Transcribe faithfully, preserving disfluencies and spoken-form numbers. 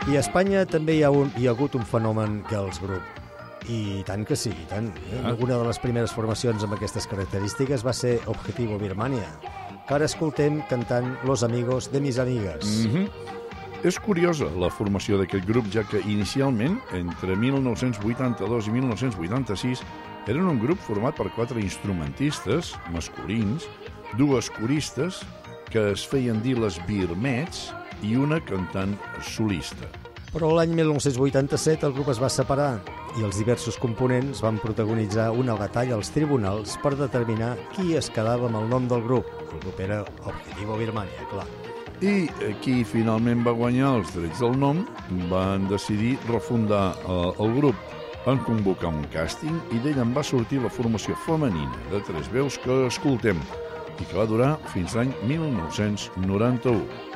I a Espanya també hi ha, un, hi ha hagut un fenomen girls group. I tant que sí, i tant. Ah. Una de les primeres formacions amb aquestes característiques va ser Objetivo Birmania, que ara escoltem cantant Los Amigos de Mis Amigas. Mm-hmm. És curiosa la formació d'aquest grup, ja que inicialment, entre mil nou-cents vuitanta-dos i mil nou-cents vuitanta-sis, eren un grup format per quatre instrumentistes masculins, dues coristes, que es feien dir les Birmets, i una cantant solista. Però l'any mil nou-cents vuitanta-set el grup es va separar i els diversos components van protagonitzar una batalla als tribunals per determinar qui es quedava amb el nom del grup. El grup era Objetivo Birmania, clar. I qui finalment va guanyar els drets del nom van decidir refundar eh, el grup. Van convocar un càsting i d'ell en va sortir la formació femenina de tres veus que escoltem i que va durar fins l'any mil nou-cents noranta-u.